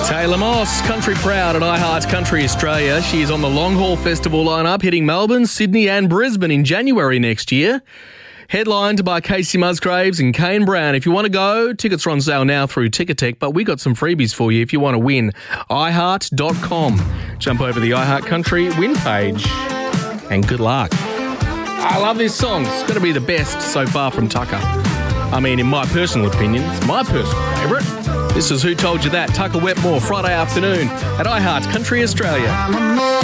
Taylor Moss, country proud at iHeart Country Australia. She is on the Long Haul Festival lineup, hitting Melbourne, Sydney and Brisbane in January next year. Headlined by Casey Musgraves and Kane Brown. If you want to go, tickets are on sale now through Ticketek, but we got some freebies for you if you want to win. iHeart.com. Jump over the iHeart Country win page. And good luck. I love this song. It's going to be the best so far from Tucker. I mean, in my personal opinion, it's my personal favourite. This is Who Told You That? Tucker Wetmore, Friday afternoon at iHeart Country Australia.